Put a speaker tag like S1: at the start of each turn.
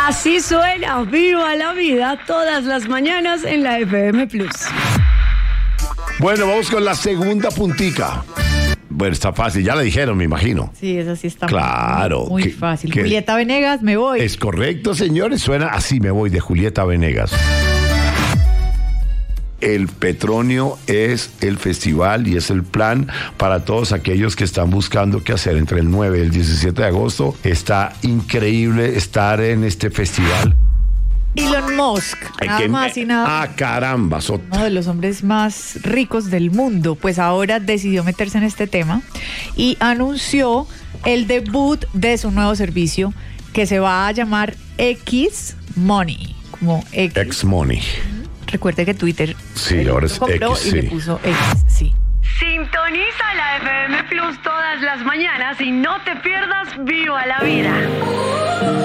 S1: Así suena Viva la Vida todas las mañanas en la FM Plus.
S2: Bueno, vamos con la segunda puntica. Bueno, está fácil, ya le dijeron, me imagino.
S1: Sí, eso sí está
S2: claro,
S1: muy fácil. Julieta Venegas, Me Voy.
S2: Es correcto, señores, suena así, Me Voy, de Julieta Venegas. El Petronio es el festival y es el plan para todos aquellos que están buscando qué hacer entre el 9 y el 17 de agosto. Está increíble estar en este festival.
S1: Elon Musk, nada más y nada.
S2: Caramba,
S1: uno de los hombres más ricos del mundo, pues ahora decidió meterse en este tema y anunció el debut de su nuevo servicio que se va a llamar X Money, como
S2: X Money.
S1: Recuerde que Twitter
S2: ahora es
S1: compró
S2: X,
S1: y le puso X, sí.
S3: Sintoniza la FM Plus todas las mañanas y no te pierdas Viva la Vida.